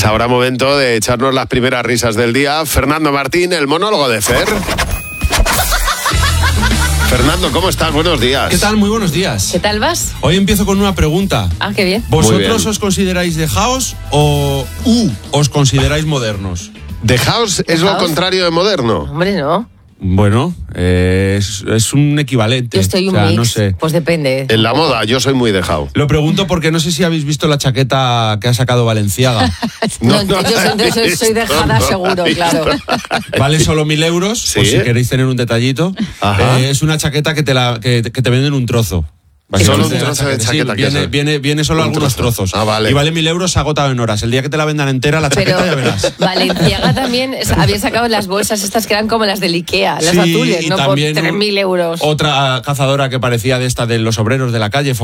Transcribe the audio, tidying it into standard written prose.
ahora momento de echarnos las primeras risas del día. Fernando Martín, el monólogo de Fer. Fernando, ¿cómo estás? Buenos días. ¿Qué tal? Muy buenos días. ¿Qué tal vas? Hoy empiezo con una pregunta. Ah, qué bien. ¿Vosotros os consideráis dejaos o os consideráis modernos? ¿Dejaos es lo contrario de moderno? Hombre, no. Bueno, es un equivalente. Yo estoy un mix. No sé. Pues depende. En la moda, yo soy muy dejado. Lo pregunto porque no sé si habéis visto la chaqueta que ha sacado Balenciaga. No, yo soy dejada seguro, claro. Vale solo 1.000 euros, ¿Sí? por si queréis tener un detallito. Es una chaqueta que te venden un trozo. Solo un trozo de chaqueta. Sí, viene solo algunos trozos. Vale. Y vale 1.000 euros, se ha agotado en horas. El día que te la vendan entera, la chaqueta ya verás. Valenciaga también había sacado las bolsas estas que eran como las del Ikea, las azules, no por 3.000 euros. Otra cazadora que parecía de esta de los obreros de la calle,